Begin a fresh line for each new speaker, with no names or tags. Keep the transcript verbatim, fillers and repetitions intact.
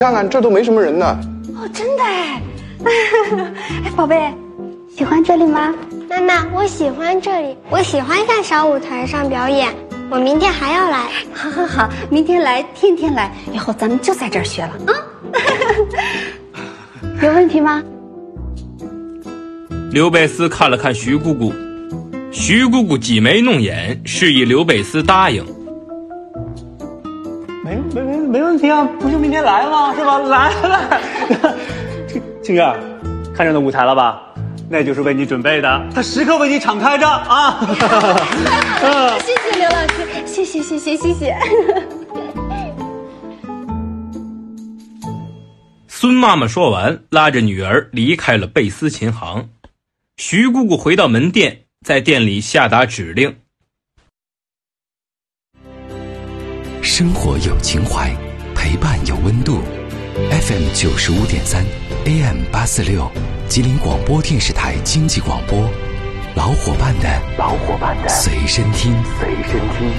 看看这都没什么人呢。
哦，真的哎。哎，宝贝，喜欢这里吗？
妈妈，我喜欢这里，我喜欢在小舞台上表演，我明天还要来。
好好好，明天来，天天来，以后咱们就在这儿学了啊。有问题吗？
刘贝斯看了看徐姑姑，徐姑姑挤眉弄眼，示意刘贝斯答应。
没没没没问题啊，不就明天来吗？是吧？来来，青月，看着那舞台了吧？那就是为你准备的，它时刻为你敞开着啊！
谢谢刘老师，谢谢谢谢谢谢。
孙妈妈说完，拉着女儿离开了贝斯琴行。徐姑姑回到门店，在店里下达指令。
生活有情怀，陪伴有温度。F M 九十五点三 ，A M 八四六，吉林广播电视台经济广播，老伙伴的老伙伴的随身听，随身听。